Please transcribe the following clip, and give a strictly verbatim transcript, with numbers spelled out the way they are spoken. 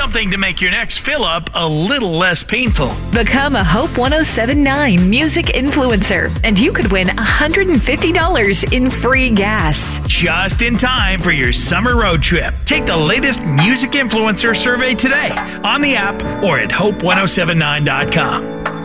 Something to make your next fill-up a little less painful. Become a Hope one oh seven point nine music influencer, and you could win one hundred fifty dollars in free gas. Just in time for your summer road trip. Take the latest music influencer survey today on the app or at hope one oh seven nine dot com.